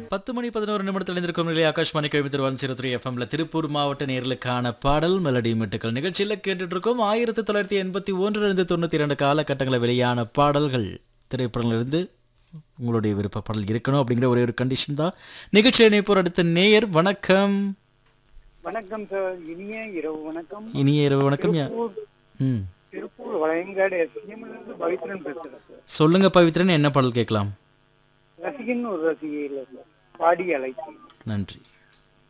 10:11 இணைந்திருக்கும் நிலைய ஆகாஷ்வாணி கோயம்புத்தூர் 103 எஃப்எம்ல திருப்பூர் மாவட்ட நேர்களுக்கான பாடல் மெலடி மெட்டுக்கள் நிகழ்ச்சியில் கேட்டுட்டு இருக்கோம். 1981 92 காலகட்டங்களில் வெளியான பாடல்கள் திரைப்படங்களிலிருந்து உங்களுடைய விருப்ப பாடல் இருக்கணும் அப்படிங்கிற ஒரே ஒரு கண்டிஷன் தான். நிகழ்ச்சியை இணைப்போர் அடுத்த நேயர். வணக்கம். வணக்கம் சார். இனிய இரவு வணக்கம். இனிய இரவு வணக்கம். திருப்பூர் வளையங்காடு பவித்ரன் பேசுறேன் சார். சொல்லுங்க பவித்ரன், என்ன பாடல் கேட்கலாம்? ரசிகன் ஒரு ரசிகை இல்லை சார், பாடி அழைச்சி. நன்றி.